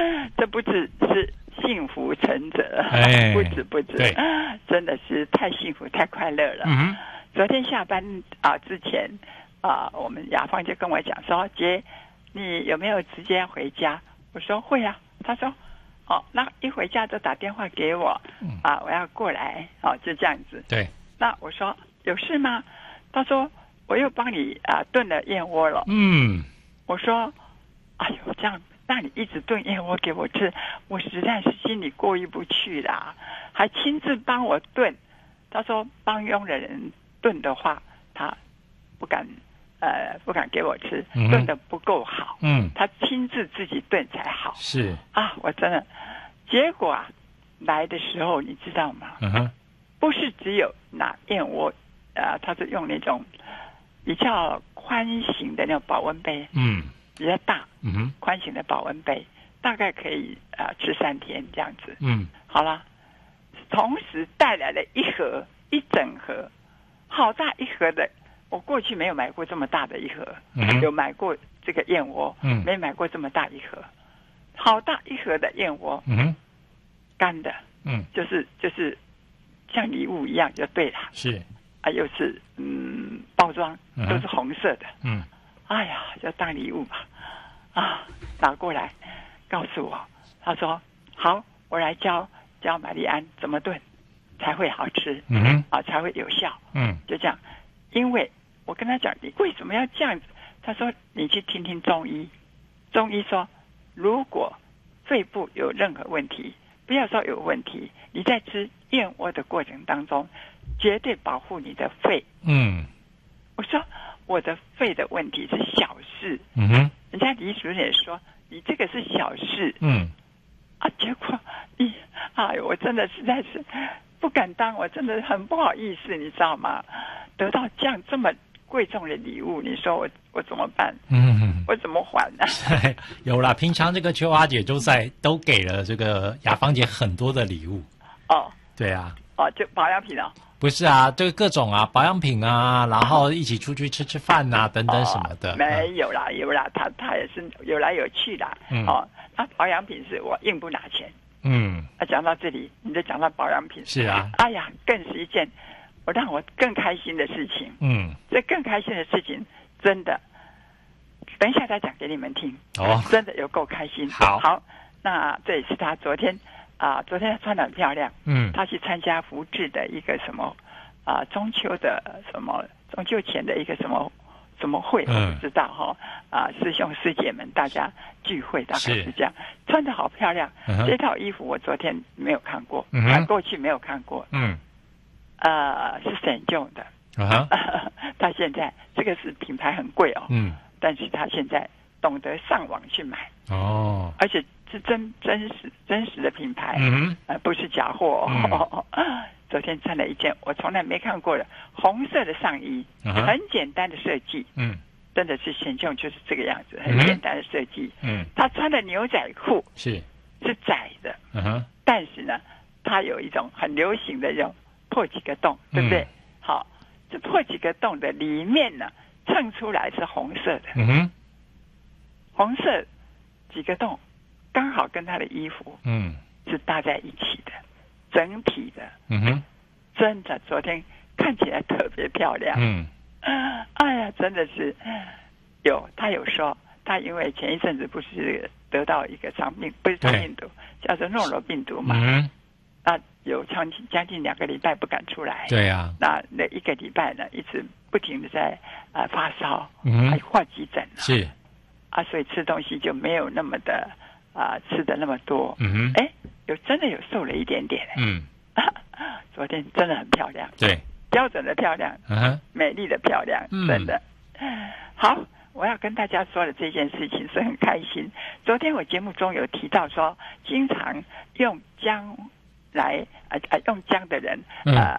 这不只是幸福成者，不止， 对， 真的是太幸福太快乐了。昨天下班之前我们雅芳就跟我讲说，姐，你有没有直接回家？我说会啊。他说那一回家就打电话给我我要过来就这样子。 对， 那我说有事吗？他说我又帮你炖了燕窝了。我说哎呦，这样让你一直炖燕窝给我吃，我实在是心里过意不去啦，还亲自帮我炖。他说帮佣的人炖的话，他不敢给我吃，炖的不够好。他亲自自己炖才好。 是我真的，结果来的时候你知道吗？不是只有拿燕窝，他是用那种比较宽型的那种保温杯，比较大，宽型的保温杯，大概可以吃3天这样子。好了，同时带来了一整盒，好大一盒的。我过去没有买过这么大的一盒，有买过这个燕窝，没买过这么大一盒，好大一盒的燕窝，干的，就是像礼物一样就对了。 是又是包装都是红色的，哎呀，就当礼物吧。拿过来告诉我，他说好，我来教玛丽安怎么炖才会好吃，才会有效。就这样，因为我跟他讲，你为什么要这样子？他说你去听听中医，中医说如果肺部有任何问题，不要说有问题，你在吃燕窝的过程当中绝对保护你的肺。我说我的肺的问题是小事，人家李主任也说你这个是小事，结果我真的实在是不敢当，我真的很不好意思，你知道吗？得到这么贵重的礼物，你说我怎么办？我怎么还呢？ 有啦，平常这个秋华姐都给了这个雅芳姐很多的礼物。对啊。 就保养品不是啊，这个各种保养品然后一起出去吃饭等等什么的。 没有啦，他也是有来有去的。保养品是我硬不拿钱。讲到这里，你就讲到保养品。 是啊。 哎呀，更是一件让我更开心的事情。这更开心的事情，真的，等一下再讲给你们听。真的有够开心。好，那这也是他昨天他穿得很漂亮。他去参加福智的一个什么中秋前的一个什么会，我不知道师兄师姐们大家聚会大概是这样，穿得好漂亮。这套衣服我昨天没有看过，过去没有看过。是Saint John的。他现在这个是品牌很贵但是他现在懂得上网去买而且是真实的品牌，不是假货。昨天穿了一件我从来没看过的红色的上衣，很简单的设计，真的是Saint John就是这个样子，很简单的设计。他穿的牛仔裤是窄的，但是呢，他有一种很流行的这种破几个洞，对不对？好，这破几个洞的里面呢，衬出来是红色的，红色几个洞刚好跟他的衣服是搭在一起的，整体的，真的昨天看起来特别漂亮。哎呀，真的是他有说，他因为前一阵子不是得到一个不是肠病毒，叫做诺罗病毒嘛，有将近2个礼拜不敢出来。对啊，那1个礼拜呢，一直不停的在发烧，还换急诊了。是所以吃东西就没有那么的吃的那么多。真的有瘦了一点点。昨天真的很漂亮。对，标准的漂亮，美丽的漂亮，真的。好，我要跟大家说的这件事情是很开心。昨天我节目中有提到说，经常用姜来用姜的人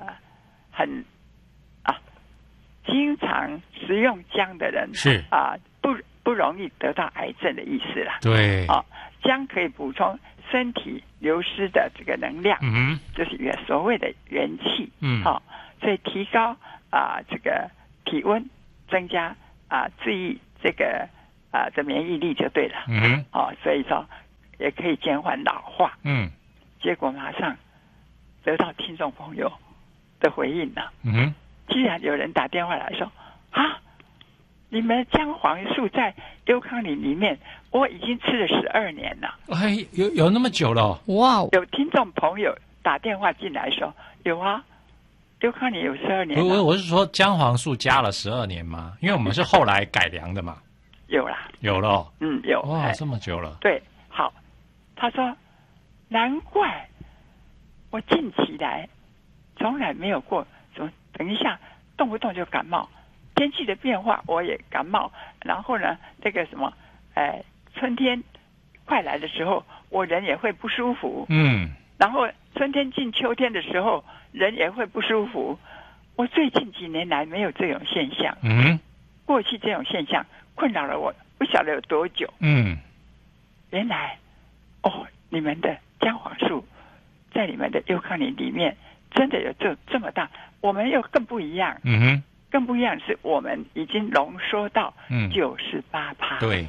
经常食用姜的人是不容易得到癌症的意思啦。对，姜可以补充身体流失的这个能量，就是所谓的元气。所以提高这个体温，增加治愈这个的免疫力就对了。所以说也可以减缓老化。结果马上得到听众朋友的回应了。既然有人打电话来说啊，你们姜黄素在优康林里面，我已经吃了12年了。 哎，有那么久了？ 哇！ 有听众朋友打电话进来说，有啊，优康林有12年了。 我是说姜黄素加了12年吗？因为我们是后来改良的嘛。 有啦， 有了。 有。 哇，这么久了。 对，好。他说，难怪我近期来从来没有过什么，等一下动不动就感冒。天气的变化我也感冒，然后呢，这个什么，春天快来的时候，我人也会不舒服。然后春天进秋天的时候，人也会不舒服。我最近几年来没有这种现象。过去这种现象困扰了我，不晓得有多久。原来，你们的姜黄素在你们的优康林里面真的有这么大，我们又更不一样。更不一样是我们已经浓缩到98%。对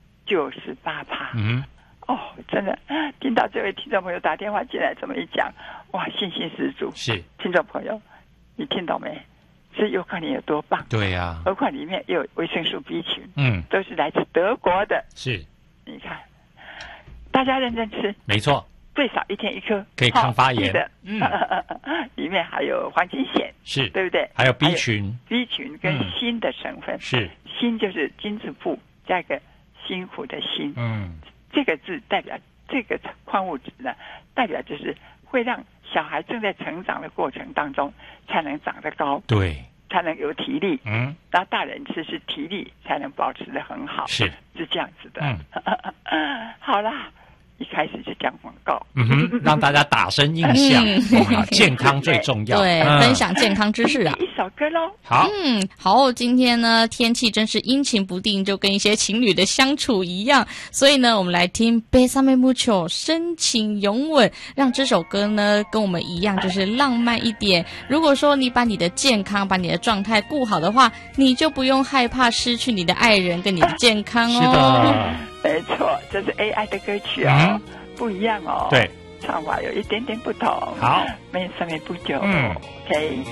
，98%。真的听到这位听众朋友打电话进来这么一讲，哇，信心十足。 是， 听众朋友，你听懂没？是优康林有多棒？ 对呀， 何况里面又有维生素 B 群，都是来自德国的。 是， 你看，大家认真吃， 没错， 最少1天1颗， 可以抗发炎的。里面还有黄金酰， 是对不对？ 还有 B 群跟锌的成分， 是锌就是金字部加一个辛苦的辛，这个字代表这个矿物质呢，代表就是会让小孩正在成长的过程当中才能长得高， 对， 才能有体力。然后大人吃是体力才能保持得很好， 是这样子的。好啦。一开始就讲广告， 让大家打声印象，健康最重要。 对，分享健康知识啊。 一首歌喽。 好，今天呢天气真是阴晴不定，就跟一些情侣的相处一样，所以呢我们来听《Bésame Mucho》深情拥吻，让这首歌呢跟我们一样就是浪漫一点。如果说你把你的健康把你的状态顾好的话，你就不用害怕失去你的爱人跟你的健康哦。 是的。 没错，这是 AI 的歌曲不一样哦。 对， 唱法有一点点不同。 好， Bésame Mucho。 OK。